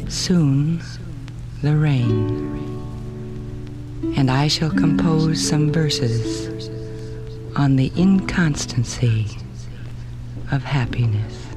soon the rain, and I shall compose some verses on the inconstancy of happiness.